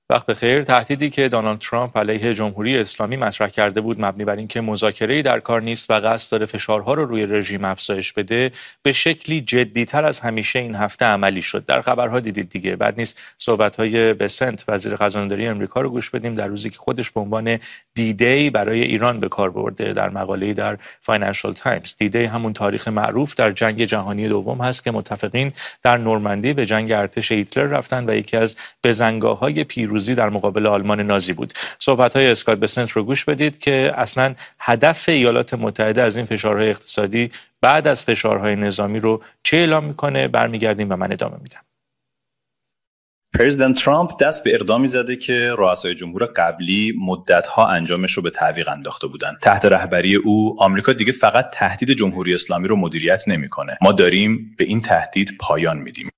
وقت بخیر. تهدیدی که دونالد ترامپ علیه جمهوری اسلامی مطرح کرده بود مبنی بر اینکه مذاکره‌ای در کار نیست و قصد داره فشارها رو روی رژیم افزایش بده، به شکلی جدی‌تر از همیشه این هفته عملی شد. در خبرها دیدید دیگه. بعد نیست صحبت‌های بسنت وزیر خزانه‌داری آمریکا رو گوش بدیم در روزی که خودش به عنوان دی برای ایران به کار برده. در مقاله‌ای در فاینانشال تایمز، دی همون تاریخ معروف در جنگ جهانی دوم هست که متفقین در نورماندی به جنگ ارتش هیتلر رفتن و یکی از بزنگاه‌های پیروزی در مقابل آلمان نازی بود. صحبت‌های اسکات بسنت رو گوش بدید که اصلاً هدف ایالات متحده از این فشارهای اقتصادی بعد از فشارهای نظامی رو چه اعلام میکنه. برمیگردیم و من ادامه میدم. پرزیدنت ترامپ دست به اقدامی زده که رؤسای جمهور قبلی مدت‌ها انجامش رو به تعویق انداخته بودن. تحت رهبری او، آمریکا دیگه فقط تهدید جمهوری اسلامی رو مدیریت نمی‌کنه. ما داریم به این تهدید پایان میدیم.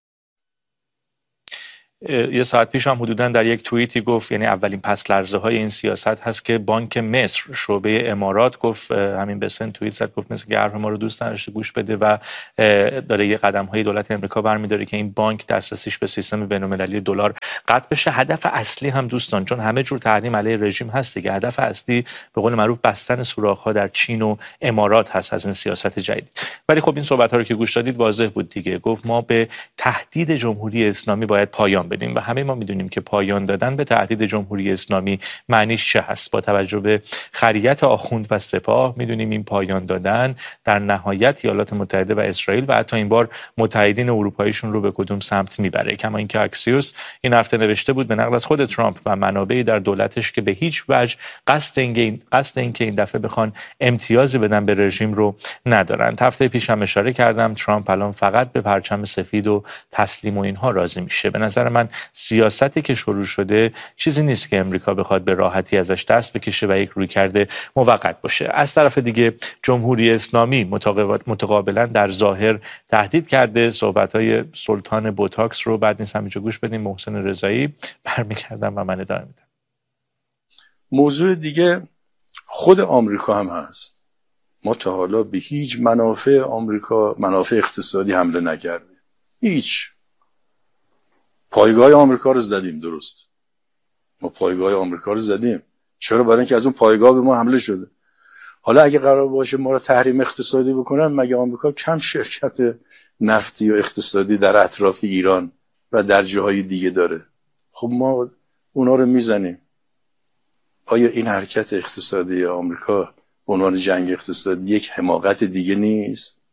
یه ساعت پیش هم حدوداً در یک توییتی گفت، یعنی اولین پس لرزه های این سیاست هست که بانک مصر شعبه امارات گفت، همین بسن توییت زد، گفت مثل که حرف ما رو دوست نداشته گوش بده و داره یه قدم های دولت امریکا برمی‌داره که این بانک دسترسیش به سیستم بین‌المللی دلار قطع بشه. هدف اصلی هم دوستان، چون همه جور تحریم علیه رژیم هست دیگه، هدف اصلی به قول معروف بستن سوراخ‌ها در چین و امارات هست از این سیاست جدید. ولی خب این صحبت‌ها رو که گوش دادید واضح بود دیگه. گفت ما به تهدید جمهوری اسلامی باید پایان بدیم و همه ما میدونیم که پایان دادن به تهدید جمهوری اسلامی معنیش چه هست. با توجه به خریت آخوند و سپاه میدونیم این پایان دادن در نهایت ایالات متحده و اسرائیل و حتی این بار متحدین اروپاییشون رو به کدوم سمت میبره. کما اینکه اکسیوس این هفته نوشته بود به نقل از خود ترامپ و منابعی در دولتش که به هیچ وجه قصد اینکه این دفعه بخوان امتیازی بدن به رژیم رو ندارن. هفته پیش هم اشاره کردم ترامپ الان فقط به پرچم سفید و تسلیم و اینها راضی میشه. به نظر من سیاستی که شروع شده چیزی نیست که امریکا بخواد به راحتی ازش دست بکشه و یک رویکرد موقت باشه. از طرف دیگه جمهوری اسلامی متقابلا در ظاهر تهدید کرده. صحبت‌های سلطان بوتاکس رو بعد نیست همینجا گوش بدیم. محسن رضایی برمیگردم و من ادامه میدم. موضوع دیگه خود آمریکا هم هست. ما تا حالا به هیچ منافع آمریکا، منافع اقتصادی حمله نکردیم. هیچ. پایگاه آمریکا رو زدیم، درست. ما پایگاه آمریکا رو زدیم. چرا؟ برای اینکه از اون پایگاه به ما حمله شده. حالا اگه قرار باشه ما رو تحریم اقتصادی بکنن، مگه آمریکا کم شرکت نفتی و اقتصادی در اطراف ایران و در جاهای دیگه داره؟ خب ما اونا رو میزنیم. آیا این حرکت اقتصادی آمریکا به عنوان جنگ اقتصادی یک حماقت دیگه نیست؟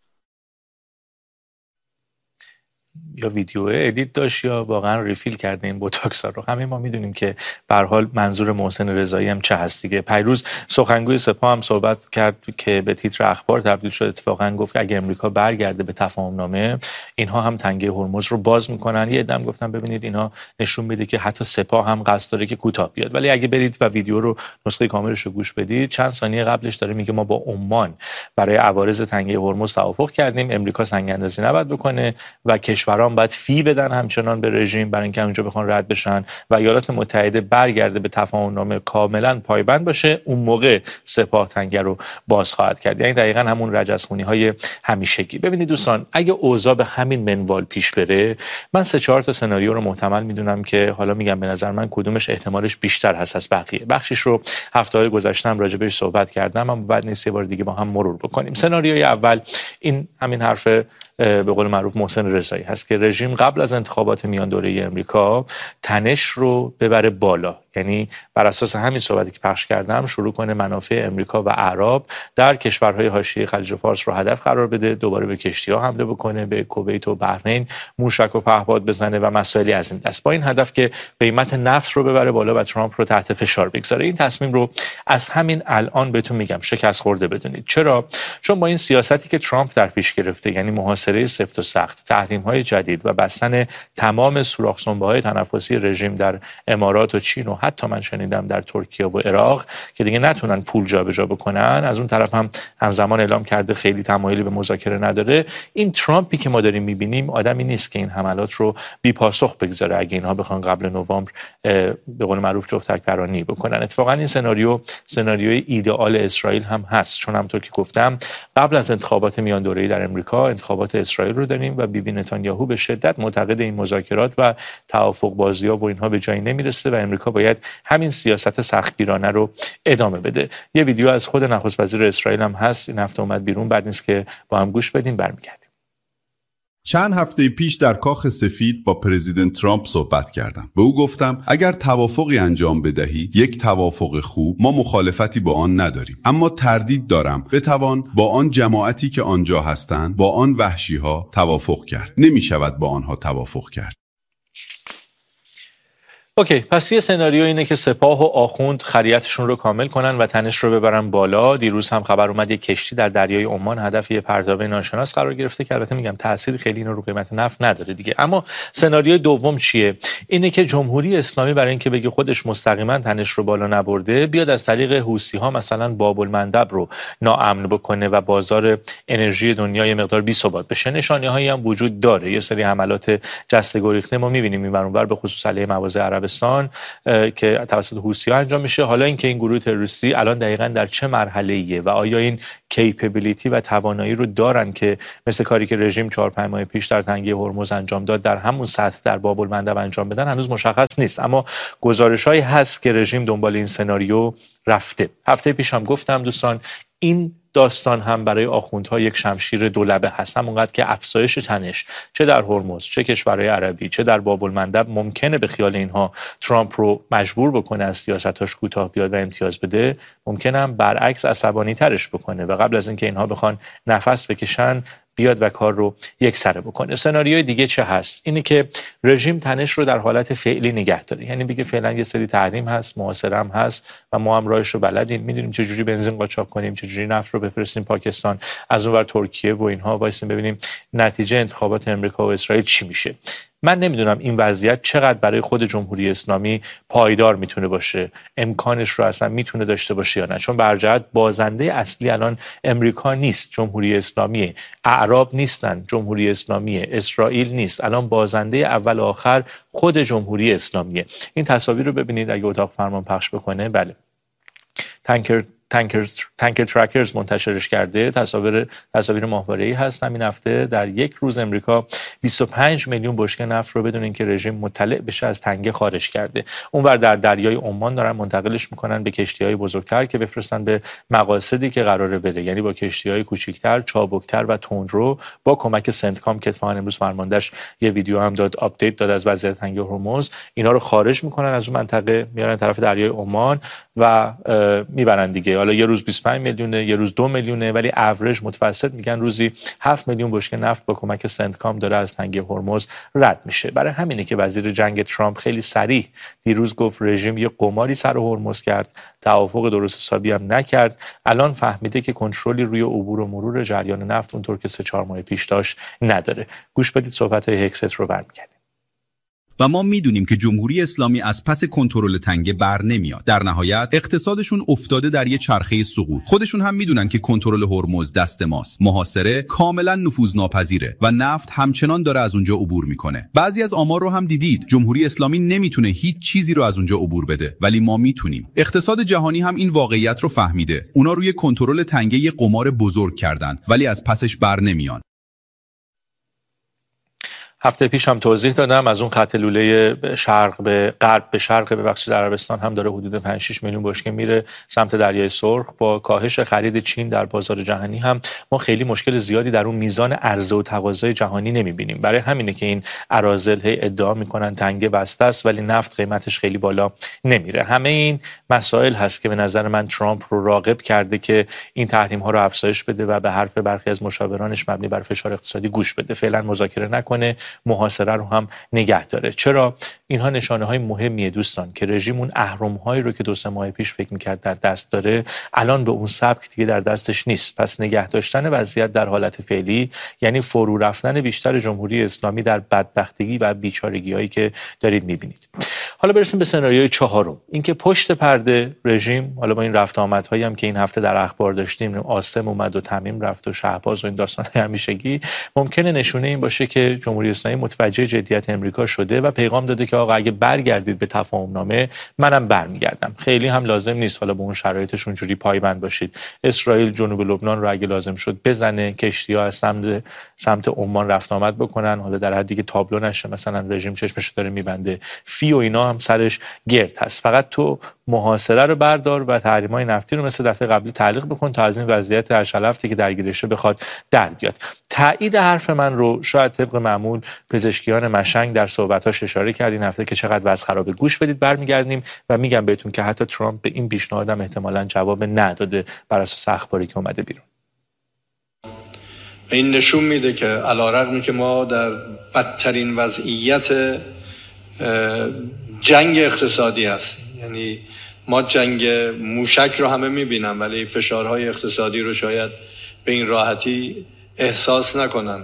یا ویدیو ادیت داشت یا واقعا ریفیل کرده این بوتاکس ها رو. همه ما میدونیم که به هر حال منظور محسن رضایی هم چه هست دیگه. پیروز سخنگوی سپاه هم صحبت کرد که به تیتر اخبار تبدیل شد. اتفاقا گفت که اگه امریکا برگرده به تفاهم نامه، اینها هم تنگه هرمز رو باز میکنن. یه عده‌ام گفتن ببینید اینا نشون میده که حتی سپاه هم قصد داره که کوتاه بیاد. ولی اگه برید و ویدیو رو نسخه کاملش رو گوش بدید، چند ثانیه قبلش داره میگه ما با عمان برای عوارض تنگه هرمز توافق کردیم، امریکا سنگ اندازی نباید بکنه و کشورها باید فی بدن همچنان به رژیم برای اینکه اونجا بخوان رد بشن و ایالات متحده برگرده به تفاهم نامه کاملا پایبند باشه، اون موقع سپاه تنگه رو باز خواهد کرد. یعنی دقیقاً همون رجزخونی های همیشگی. ببینید دوستان، اگه اوضاع به همین منوال پیش بره، من 3-4 تا سناریو رو محتمل میدونم که حالا میگم به نظر من کدومش احتمالش بیشتر هست از بقیه. بخشش رو هفته‌های گذشته هم راجع بهش صحبت کردم، اما بعد نیست یه بار دیگه با هم مرور بکنیم. سناریوی اول این همین حرف به قول معروف محسن رضایی هست که رژیم قبل از انتخابات میان دوره امریکا تنش رو ببره بالا، یعنی بر اساس همین صحبتی که پخش کردم شروع کنه منافع امریکا و اعراب در کشورهای حاشیه خلیج فارس رو هدف قرار بده، دوباره به کشتی‌ها حمله بکنه، به کویت و بحرین موشک و پهپاد بزنه و مسائلی از این دست، با این هدف که قیمت نفت رو ببره بالا و ترامپ رو تحت فشار بگذاره. این تصمیم رو از همین الان بهتون میگم شکست خورده بدونید. چرا؟ چون با این سیاستی که ترامپ در پیش گرفته، یعنی محاصره سفت و سخت، تحریم‌های جدید و بستن تمام سوراخ سنبه‌های تنفسی رژیم در امارات و چین و حتی من شنیدم در ترکیه و عراق که دیگه نتونن پول جابجا بکنن، از اون طرف هم همزمان اعلام کرده خیلی تمایلی به مذاکره نداره. این ترامپی که ما داریم میبینیم آدمی نیست که این حملات رو بی پاسخ بگذاره اگه اینها بخوان قبل نوامبر به قول معروف جفتک پرانی بکنن. اتفاقا این سناریوی ایدئال اسرائیل هم هست، چون همونطور که گفتم قبل از انتخابات میان دوره‌ای در امریکا انتخابات اسرائیل رو داریم و بیبی نتانیاهو به شدت معتقد این مذاکرات و توافق بازی‌ها و اینها به جایی نمیرسه و امریکا باید همین سیاست سختگیرانه رو ادامه بده. یه ویدیو از خود نخست وزیر اسرائیل هم هست، این هفته اومد بیرون، بعد نیست که با هم گوش بدیم برمیگردیم. چند هفته پیش در کاخ سفید با پرزیدنت ترامپ صحبت کردم. به او گفتم اگر توافقی انجام بدهی، یک توافق خوب، ما مخالفتی با آن نداریم، اما تردید دارم بتوان با آن جماعتی که آنجا هستند، با آن وحشی‌ها توافق کرد. نمی شود با آنها توافق کرد. اوکی، پس یه سناریو اینه که سپاه و آخوند خریتشون رو کامل کنن و تنش رو ببرن بالا. دیروز هم خبر اومد یک کشتی در دریای عمان هدف یه پرتاب ناشناس قرار گرفته که البته میگم تأثیر خیلی اینو رو قیمت نفت نداره دیگه. اما سناریوی دوم چیه؟ اینه که جمهوری اسلامی برای اینکه بگه خودش مستقیما تنش رو بالا نبرده، بیاد از طریق حوثی‌ها مثلا باب المندب رو ناامن بکنه و بازار انرژی دنیا یه مقدار بی‌ثبات بشه. نشانه‌هایی هم وجود داره، یه سری حملات جسته گریخته ما می‌بینیم این ور به خصوص علیه مواضع عربستان که توسط حوثی‌ها انجام میشه. حالا اینکه این گروه تروریستی الان دقیقاً در چه مرحله‌ایه و آیا این کیپبیلیتی و توانایی رو دارن که مثل کاری که رژیم 4-5 ماه پیش در تنگه هرمز انجام داد در همون سطح در باب المندب انجام بدن، هنوز مشخص نیست. اما گزارش‌هایی هست که رژیم دنبال این سناریو رفته. هفته پیش هم گفتم دوستان، این داستان هم برای آخوندها یک شمشیر دولبه هست، همونقدر که افزایش تنش چه در هرمز، چه کشورهای عربی، چه در باب المندب ممکنه به خیال اینها ترامپ رو مجبور بکنه از سیاستاش کوتاه بیاد و امتیاز بده، ممکنه هم برعکس عصبانی ترش بکنه و قبل از اینکه اینها بخوان نفس بکشن بیاد و کار رو یکسره بکنه. سناریوی دیگه چه هست؟ اینه که رژیم تنش رو در حالت فعلی نگه داره، یعنی بگه فعلا یه سری تحریم هست، محاصره هم هست و ما هم راهش رو بلدیم، میدونیم چه جوری بنزین قاچاق کنیم، چه جوری نفت رو بفرستیم پاکستان، از اونور ترکیه و اینها، وایسیم ببینیم نتیجه انتخابات امریکا و اسرائیل چی میشه. من نمیدونم این وضعیت چقدر برای خود جمهوری اسلامی پایدار میتونه باشه، امکانش رو اصلا میتونه داشته باشه یا نه، چون برجهت بازنده اصلی الان امریکا نیست، جمهوری اسلامیه، اعراب نیستن، جمهوری اسلامیه، اسرائیل نیست، الان بازنده اول آخر خود جمهوری اسلامیه. این تصاویر رو ببینید اگه اتاق فرمان پخش بکنه. بله، تانکر ترکرز منتشرش کرده، تصاویر ماهواره‌ای هست. همین هفته در یک روز امریکا 25 میلیون بشکه نفت رو بدون اینکه رژیم مطلع بشه از تنگه خارج کرده. اونور در دریای عمان دارن منتقلش میکنن به کشتی‌های بزرگتر که بفرستن به مقاصدی که قراره بره، یعنی با کشتی‌های کوچیک‌تر، چابکتر و تندرو، با کمک سنتکام که اتفاقاً امروز فرماندهش یه ویدیو هم داد، آپدیت داد از وضعیت تنگه هرمز، اینا رو خارج میکنن از اون منطقه، میارن طرف دریای عمان و میبرن دیگه. حالا یه روز 25 میلیونه، یه روز 2 میلیونه، ولی اوریج متوسط میگن روزی 7 میلیون بشکه نفت با کمک سنتکام داره از تنگه هرمز رد میشه. برای همینه که وزیر جنگ ترامپ خیلی صریح دیروز گفت رژیم یه قماری سر هرمز کرد، توافق درست حسابی هم نکرد، الان فهمیده که کنترلی روی عبور و مرور جریان نفت اونطور که 3-4 ماه پیش داشت نداره. گوش بدید صحبت‌های هکست رو برمیگردیم. و ما میدونیم که جمهوری اسلامی از پس کنترل تنگه بر نمیاد. در نهایت اقتصادشون افتاده در یه چرخه سقوط. خودشون هم میدونن که کنترل هرمز دست ماست. محاصره کاملا نفوذناپذیره و نفت همچنان داره از اونجا عبور میکنه. بعضی از آمار رو هم دیدید. جمهوری اسلامی نمیتونه هیچ چیزی رو از اونجا عبور بده، ولی ما میتونیم. اقتصاد جهانی هم این واقعیت رو فهمیده. اونا روی کنترل تنگه یه قمار بزرگ کردن، ولی از پسش بر نمیان. هفته پیش هم توضیح دادم از اون خط لوله شرق به غرب به شرق به بخش عربستان هم داره حدود 5-6 میلیون بشکه میره سمت دریای سرخ. با کاهش خرید چین در بازار جهانی هم ما خیلی مشکل زیادی در اون میزان عرضه و تقاضای جهانی نمیبینیم. برای همینه که این اراذل ادعا میکنن تنگه بسته است ولی نفت قیمتش خیلی بالا نمیره. همه این مسائل هست که به نظر من ترامپ رو راغب کرده که این تحریم ها رو افزایش بده و به حرف برخی از مشاورانش مبنی بر فشار اقتصادی گوش بده، فعلا مذاکره نکنه، محاصره رو هم نگه داره. چرا؟ اینها نشانه های مهمیه دوستان که رژیم اون اهرم هایی رو که 2-3 ماه پیش فکر میکرد در دست داره الان به اون سبک دیگه در دستش نیست. پس نگه داشتن وضعیت در حالت فعلی یعنی فرو رفتن بیشتر جمهوری اسلامی در بدبختگی و بیچارگی هایی که دارید میبینید. حالا برسیم به سناریوی چهارم، اینکه پشت پرده رژیم، حالا با این رفت آمدهایی هم که این هفته در اخبار داشتیم، عاصم اومد و تمیم رفت و شهباز و این داستان‌های همیشگی، ممکنه نشونه این باشه که جمهوری اسلامی متوجه جدیت امریکا شده و پیغام داده که آقا اگه برگردید به تفاهم‌نامه منم برمیگردم. خیلی هم لازم نیست حالا به اون شرایطش اونجوری پایبند باشید. اسرائیل جنوب لبنان رو اگه لازم شد بزنه، کشتی‌ها از سمت عمان رفت آمد بکنن، حالا در حدی که تابلو نشه مثلا رژیم چشمش داره میبنده، فی و اینا هم سرش گرد هست. فقط تو محاصره رو بردار و تحریم‌های نفتی رو مثل دفعه قبلی تعلیق بکن تا از این وضعیت ارشلفتی که درگیرشه بخواد در بیاد. تایید حرف من رو شاید طبق معمول پزشکیان مشنگ در صحبت‌هاش اشاره کردین هفته که چقدر وضع خرابه. گوش بدید، برمیگردیم و میگم بهتون که حتی ترامپ به این پیشنهادم احتمالاً جواب نداده بر اساس اخباری که اومده بیرون. این نشون میده که علیرغمی که ما در بدترین وضعیت جنگ اقتصادی هستیم، یعنی ما جنگ موشک رو همه میبینن ولی فشارهای اقتصادی رو شاید به این راحتی احساس نکنن.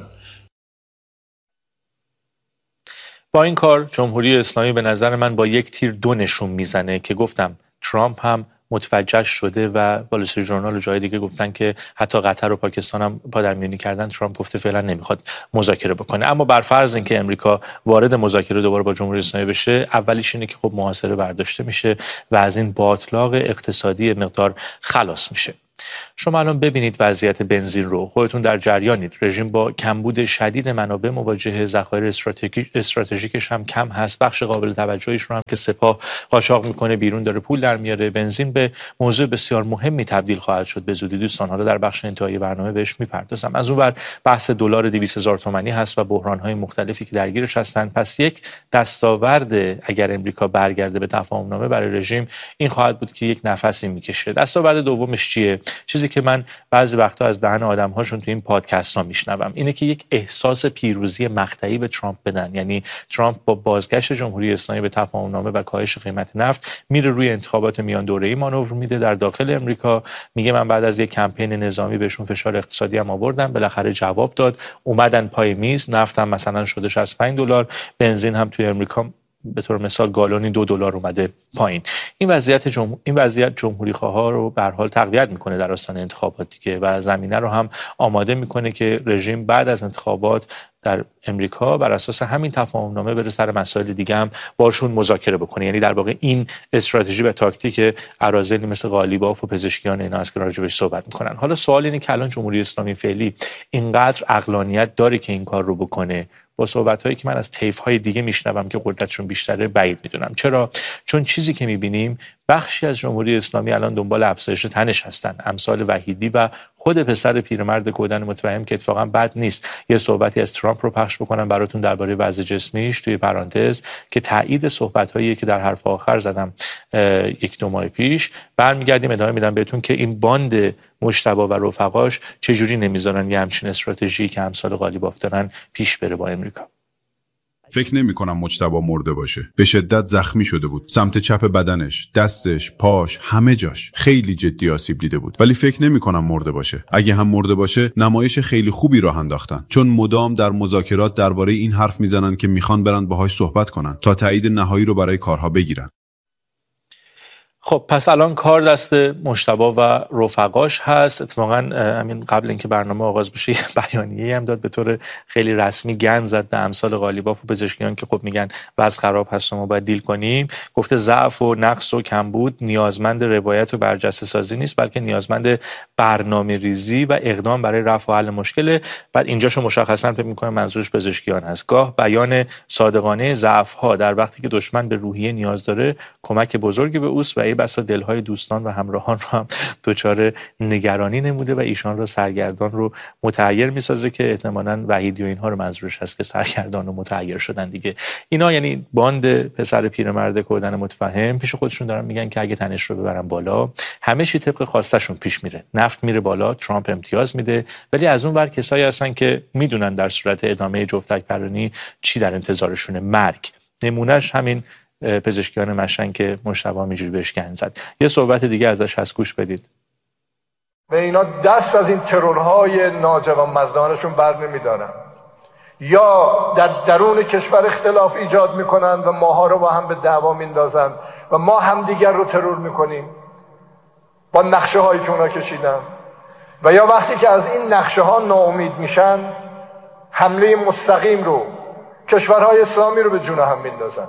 با این کار جمهوری اسلامی به نظر من با یک تیر دو نشون میزنه که گفتم ترامپ هم متوجه شده و وال استریت ژورنال و جای دیگه گفتن که حتی قطر و پاکستان هم پادرمیونی کردن. ترامپ گفته فعلا نمیخواد مذاکره بکنه، اما بر فرض اینکه امریکا وارد مذاکره دوباره با جمهوری اسلامی بشه، اولیش اینه که خب محاصره برداشته میشه و از این باطلاق اقتصادی مقدار خلاص میشه. شما الان ببینید وضعیت بنزین رو، خودتون در جریانید. رژیم با کمبود شدید منابع مواجه، ذخایر استراتژیکش هم کم هست. بخش قابل توجهیش رو هم که سپاه قاچاق میکنه بیرون داره پول در میاره. بنزین به موضوع بسیار مهمی تبدیل خواهد شد به زودی دوستان. حالا در بخش انتهایی برنامه بهش میپردازم. از اون ور بحث دلار 200,000 تومانی هست و بحران‌های مختلفی که درگیرش هستن. پس یک دستاورد اگر امریکا برگرده به تفاهم‌نامه برای رژیم این خواهد بود که یک نفسی میکشه. دستاورد دومش چیه؟ چیزی که من بعضی وقتا از دهن آدم‌هاشون تو این پادکست‌ها میشنوم اینه که یک احساس پیروزی مقطعی به ترامپ بدن. یعنی ترامپ با بازگشت جمهوری اسلامی به تفاهم‌نامه و کاهش قیمت نفت میره روی انتخابات میان دوره‌ای مانور میده در داخل امریکا. میگه من بعد از یک کمپین نظامی بهشون فشار اقتصادی هم آوردم، بالاخره جواب داد، اومدن پای میز. نفت هم مثلا شده $65، بنزین هم توی امریکا به طور مثال گالونی $2 اومده پایین. این وضعیت جمهوری خواها رو به هر حال تقویت میکنه در آستانه انتخابات دیگه و زمینه رو هم آماده میکنه که رژیم بعد از انتخابات در امریکا بر اساس همین تفاهم‌نامه بره سر مسائل دیگه هم باشون مذاکره بکنه. یعنی در واقع این استراتژی و تاکتیک اراذلی مثل قالیباف و پزشکیان اینا است که راجبش صحبت میکنن. حالا سوال اینه که الان جمهوری اسلامی فعلی اینقدر عقلانیت داره که این کار رو بکنه؟ با صحبت‌هایی که من از طیف‌های دیگه میشنوم که قدرتشون بیشتره بعید میدونم. چرا؟ چون چیزی که میبینیم بخشی از جمهوری اسلامی الان دنبال افزایش تنش هستن، امثال وحیدی و خود پسر پیرمرد گودن متفهم که اتفاقا بد نیست. یه صحبتی از ترامپ رو پخش بکنم براتون درباره وضع جسمیش توی پرانتز که تایید صحبت‌هایی که در حرف آخر زدم 1-2 ماه پیش. برمیگردیم ادامه میدم بهتون که این باند مجتبی و رفقاش چجوری نمیذارن یه همچین استراتژی که امثال قالیباف دارن پیش بره با امریکا. فکر نمی کنم مجتبی مرده باشه. به شدت زخمی شده بود. سمت چپ بدنش، دستش، پاش، همه جاش خیلی جدی آسیب دیده بود. ولی فکر نمی کنم مرده باشه. اگه هم مرده باشه، نمایش خیلی خوبی راه انداختن. چون مدام در مذاکرات درباره این حرف میزنن که میخوان برن باهاش صحبت کنن تا تایید نهایی رو برای کارها بگیرن. خب پس الان کار دست مجتبی و رفقاش هست. اتفاقا همین قبل اینکه برنامه آغاز بشه یه بیانیه هم داد به طور خیلی رسمی گند زد به امثال قالیباف و پزشکیان که خب میگن وضع خراب هست و ما باید دیل کنیم. گفته ضعف و نقص و کمبود نیازمند روایت و برجسته سازی نیست، بلکه نیازمند برنامه‌ریزی و اقدام برای رفع و حل مشکل. بعد اینجاشو مشخصا فکر می‌کنم منظورش پزشکیان هست. گاه بیان صادقانه ضعف‌ها در وقتی که دشمن به روحیه نیاز داره کمک بزرگی به اوست و ای بسا دلهای دوستان و همراهان رو هم دچار نگرانی نموده و ایشان رو سرگردان رو متحیر میسازه که احتمالاً وحیدی و اینها رو منظورش هست که سرگردان و متحیر شدن دیگه. اینا یعنی باند پسر پیرمرد کودن متفهم پیش خودشون دارن میگن که اگه تنش رو ببرن بالا همه چی طبق خواستشون پیش میره. نفت میره بالا، ترامپ امتیاز میده، ولی از اون ور کسایی هستن که میدونن در صورت ادامه جفتک پرانی چی در انتظارشونه، مرگ. نمونهش همین پزشکیان مشنگ که مجتبی اینجوری بهش گند زد. یه صحبت دیگه ازش هست، گوش بدید. به اینا دست از این ترورهای ناجوانمردانشون بر نمیدارن. یا در درون کشور اختلاف ایجاد میکنن و ماها رو با هم به دعوا میندازن و ما همدیگر رو ترور میکنیم با نقشه هایی که اونا کشیدن، و یا وقتی که از این نقشه ها ناامید میشن حمله مستقیم رو کشورهای اسلامی رو به جون هم میندازن.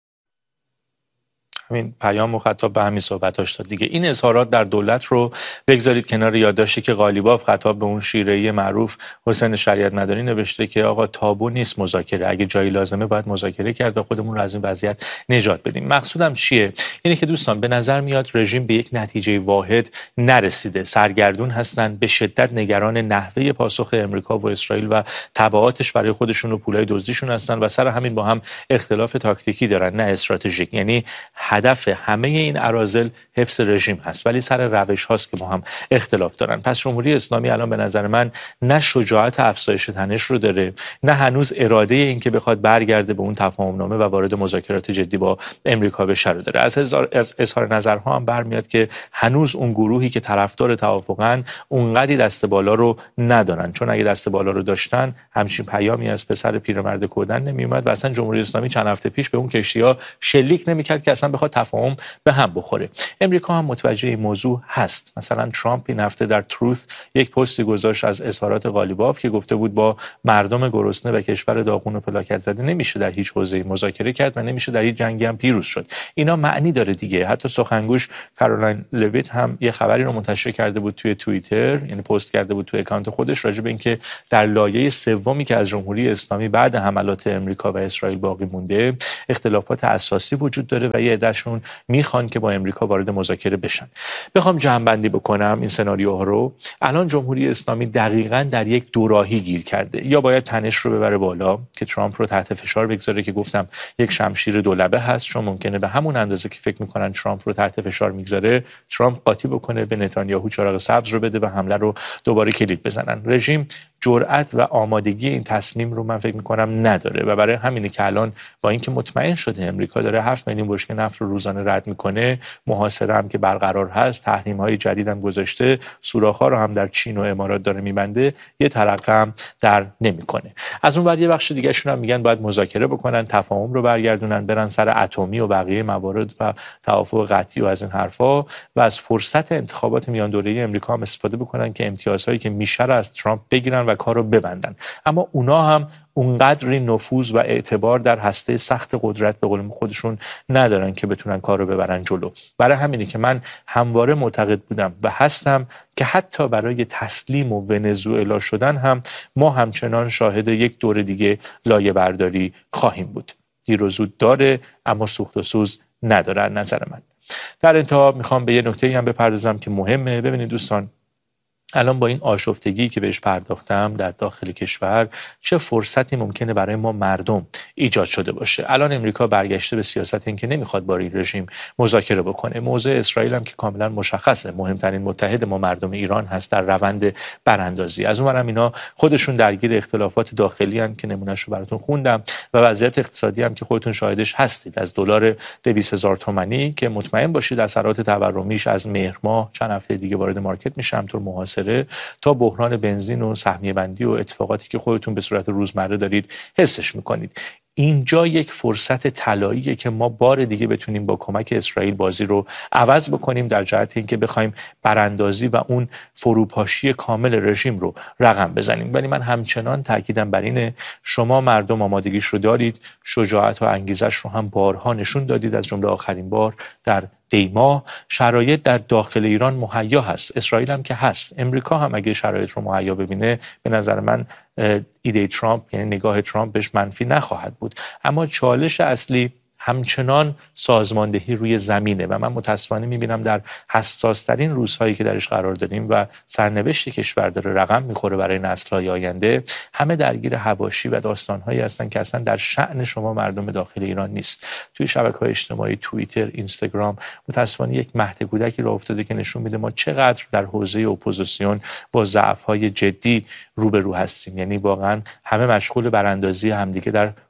همین پیام و خطاب به همین صحبتاش داد دیگه. این اظهارات در دولت رو بگذارید کنار یادداشتی که قالیباف خطاب به اون شیره‌ای معروف حسین شریعت مداری نوشته که آقا تابو نیست مذاکره، اگه جایی لازمه باید مذاکره کرد و خودمون رو از این وضعیت نجات بدیم. مقصودم چیه؟ اینه که دوستان به نظر میاد رژیم به یک نتیجه واحد نرسیده، سرگردون هستن، به شدت نگران نحوه پاسخ امریکا و اسرائیل و تبعاتش برای خودشون و پولای دزدیشون هستن و سر همین با هم اختلاف تاکتیکی دارن نه استراتژیک. یعنی هدف همه این اراذل حفظ رژیم هست، ولی سر روش هاست که با هم اختلاف دارن. پس جمهوری اسلامی الان به نظر من نه شجاعت افزایش تنش رو داره، نه هنوز اراده این که بخواد برگرده به اون تفاهم نامه و وارد مذاکرات جدی با امریکا بشه رو داره. از اظهار نظرها هم برمیاد که هنوز اون گروهی که طرفدار توافقن اونقدی دست بالا رو ندارن، چون اگه دست بالا رو داشتن همچین پیامی از پسر پیرمرد کودن نمیومد و اصلا جمهوری اسلامی چند هفته پیش به اون کشتی‌ها شلیک نمی‌کرد که اصلا بخواد تفاهم به هم بخوره. امریکا هم متوجه این موضوع هست. مثلا ترامپ این هفته در تروث یک پستی گذاشت از اظهارات قالیباف که گفته بود با مردم گرسنه و کشور داغون و فلاکت زده نمیشه در هیچ حوزه‌ای مذاکره کرد و نمیشه در هیچ جنگی هم پیروز شد. اینا معنی داره دیگه. حتی سخنگوش کارولین لویت هم یه خبری رو منتشر کرده بود توی توییتر، یعنی پست کرده بود توی اکانت خودش راجع به اینکه در لایه سومی که از جمهوری اسلامی بعد حملات امریکا و اسرائیل باقی مونده اختلافات اساسی وجود داره و یه عده‌شون میخوان که با امریکا وارد مذاکره بشن. بخوام جمع‌بندی بکنم این سناریوها رو، الان جمهوری اسلامی دقیقاً در یک دوراهی گیر کرده. یا باید تنش رو ببره بالا که ترامپ رو تحت فشار بگذاره که گفتم یک شمشیر دولبه هست، چون ممکنه به همون اندازه که فکر میکنن ترامپ رو تحت فشار میگذاره ترامپ قاطی بکنه، به نتانیاهو چراغ سبز رو بده و حمله رو دوباره کلید بزنن. رژیم جرأت و آمادگی این تصمیم رو من فکر میکنم نداره و برای همینه که الان با اینکه مطمئن شده امریکا داره 7 میلیون بشکه نفت رو روزانه رد میکنه، محاصره هم که برقرار هست، تحریم های جدید هم گذاشته، سوراخ‌ها رو هم در چین و امارات داره میبنده، یه ترقه هم در نمیکنه. از اون ور یه بخش دیگه شون هم میگن باید مذاکره بکنن، تفاهم رو برگردونن، برن سر اتمی و بقیه موارد و توافق قطعی و از این حرفا و از فرصت انتخابات میان دوره‌ای امریکا هم استفاده بکنن که امتیازهایی که میشه از ترامپ بگیرن و کارو ببندن. اما اونا هم اونقدری نفوذ و اعتبار در هسته سخت قدرت به قول خودشون ندارن که بتونن کارو ببرن جلو. برای همینه که من همواره معتقد بودم و هستم که حتی برای تسلیم و ونزوئلا شدن هم ما همچنان شاهد یک دور دیگه لایه برداری خواهیم بود. دیر و زود داره اما سوخت و سوز نداره نظر من. در انتها میخوام به یه نکته‌ای هم بپردازم که مهمه. ببینید دوستان، الان با این آشفتگی که بهش پرداختم در داخل کشور چه فرصتی ممکنه برای ما مردم ایجاد شده باشه. الان امریکا برگشته به سیاست این که نمیخواد با این رژیم مذاکره بکنه. موضع اسرائیل هم که کاملا مشخصه، مهمترین متحد ما مردم ایران هست در روند براندازی. از اونورم اینا خودشون درگیر اختلافات داخلی ان که نمونهش رو براتون خوندم و وضعیت اقتصادی هم که خودتون شاهدش هستید. از دلار 200,000 تومانی که مطمئن باشید اثرات تورمیش از مهر ماه چند هفته دیگه وارد مارکت میشه، همونطور محاصره تا بحران بنزین و سهمیه بندی و اتفاقاتی که خودتون به صورت روزمره دارید حسش میکنید. اینجا یک فرصت طلاییه که ما بار دیگه بتونیم با کمک اسرائیل بازی رو عوض بکنیم در جهت اینکه بخوایم براندازی و اون فروپاشی کامل رژیم رو رقم بزنیم. ولی من همچنان تاکیدم بر اینه شما مردم آمادگیش رو دارید، شجاعت و انگیزش رو هم بارها نشون دادید، از جمله آخرین بار در دیما. شرایط در داخل ایران مهیا هست، اسرائیل هم که هست، امریکا هم اگه شرایط رو مهیا ببینه به نظر من ایده ترامپ یعنی نگاه ترامپ بهش منفی نخواهد بود. اما چالش اصلی همچنان سازماندهی روی زمینه و من متاسفانه میبینم در حساس‌ترین روزهایی که درش قرار داریم و سرنوشت کشور داره رقم میخوره برای نسل‌های آینده، همه درگیر حواشی و داستان‌هایی هستن که اصلا در شأن شما مردم داخل ایران نیست. توی شبکه‌های اجتماعی، توییتر، اینستاگرام متاسفانه یک مهد کودکی راه افتاده که نشون میده ما چقدر در حوزه اپوزیسیون با ضعف‌های جدی روبرو هستیم. یعنی واقعا همه مشغول براندازی همدیگه در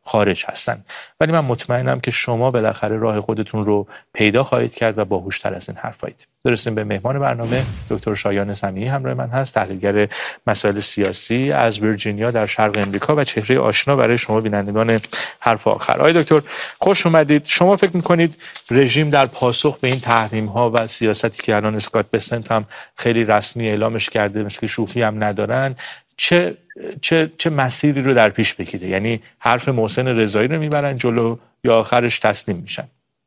خارج هستن. ولی من مطمئنم که شما بالاخره راه خودتون رو پیدا خواهید کرد و باهوشتر از این حرفایید. برسیم به مهمان برنامه. دکتر شایان سمیعی همراه من هست، تحلیلگر مسائل سیاسی از ویرجینیا در شرق امریکا و چهره آشنا برای شما بینندگان حرف آخر. آقای دکتر خوش اومدید. شما فکر می‌کنید رژیم در پاسخ به این تحریم‌ها و سیاستی که الان اسکات بسنت هم خیلی رسمی اعلامش کرده، مثل شوخی هم ندارن، چه مسیری رو در پیش بگیره؟ یعنی حرف محسن رضایی رو میبرن جلو یا آخرش تسلیم میشن؟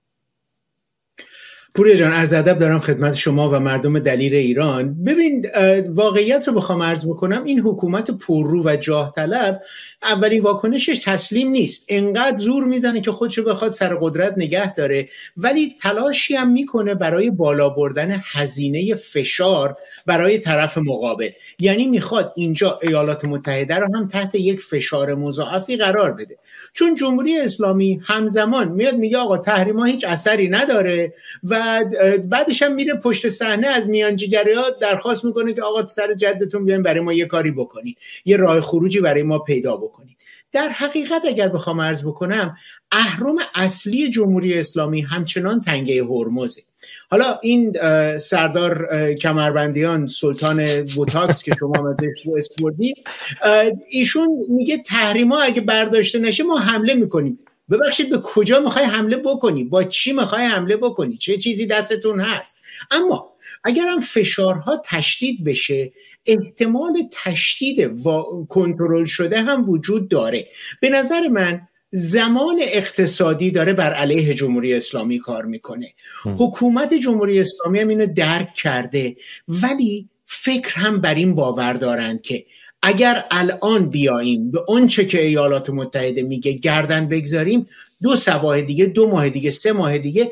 پوریا جان، عرض ادب دارم خدمت شما و مردم دلیر ایران. ببین، واقعیت رو بخوام عرض بکنم، این حکومت پررو و جاه طلب اولین واکنشش تسلیم نیست. انقدر زور میزنه که خودشو بخواد سر قدرت نگه داره، ولی تلاشی هم میکنه برای بالا بردن هزینه فشار برای طرف مقابل. یعنی میخواد اینجا ایالات متحده رو هم تحت یک فشار مضاعفی قرار بده، چون جمهوری اسلامی همزمان میاد میگه آقا تحریم‌ها هیچ اثری نداره و بعدش هم میره پشت صحنه از میانجیگری‌ها درخواست میکنه که آقا سر جدتون بیاین برای ما یه کاری بکنید، یه راه خروجی برای ما پیدا بکنید. در حقیقت اگر بخوام عرض بکنم، اهرم اصلی جمهوری اسلامی همچنان تنگه هرمزه. حالا این سردار کمربندیان، سلطان بوتاکس که شما ازش اسپردید، ایشون میگه تحریم‌ها اگه برداشته نشه ما حمله میکنیم. ببخشید، به کجا میخوای حمله بکنی؟ با چی میخوای حمله بکنی؟ چه چیزی دستتون هست؟ اما اگر هم فشارها تشدید بشه، احتمال تشدید کنترل شده هم وجود داره. به نظر من زمان اقتصادی داره بر علیه جمهوری اسلامی کار میکنه. حکومت جمهوری اسلامی هم اینو درک کرده، ولی فکر هم بر این باور دارند که اگر الان بیاییم به اونچه که ایالات متحده میگه گردن بگذاریم، 2 ماه دیگه 3 ماه دیگه